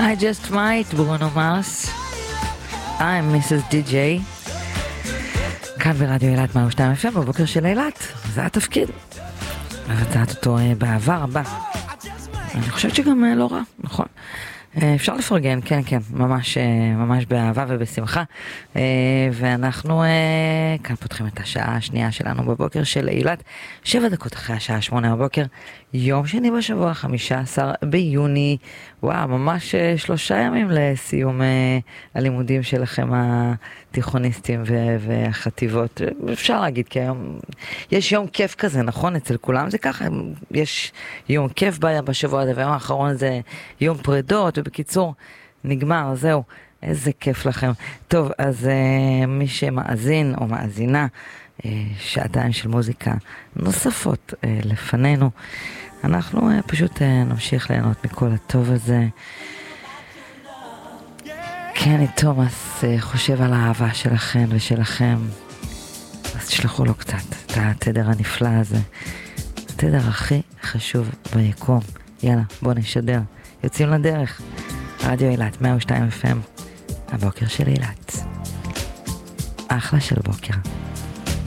I just might, ברונו מרס. I'm Mrs. DJ. כאן ברדיו אילת 102 FM בבוקר של אילת. זה התפקיד. רצעת אותו בעבר הבא. אני חושבת שגם לא רע, נכון? אפשר לפרגן, כן, כן, ממש באהבה ובשמחה. ואנחנו כאן פותחים את השעה השנייה שלנו בבוקר של אילת, 7 דקות אחרי השעה 8 בבוקר, יום שני בשבוע, 15 ביוני. וואו, ממש 3 ימים לסיום הלימודים שלכם התיכוניסטים והחטיבות. אפשר להגיד כי היום יש יום כיף כזה, נכון? אצל כולם זה ככה, יש יום כיף בשבוע הזה, והיום האחרון זה יום פרידות, ובקיצור נגמר, זהו, איזה כיף לכם. טוב, אז מי שמאזין או מאזינה, שעתיים של מוזיקה נוספות לפנינו, אנחנו פשוט נמשיך ליהנות מכל הטוב הזה. קני תומאס חושב על האהבה שלכם ושלכם, אז תשלחו לו קצת את התדר הנפלא הזה, התדר הכי חשוב ביקום. יאללה, בוא נשדר, יוצאים לדרך. רדיו אילת 102 FM, הבוקר של אילת. אחלה של בוקר.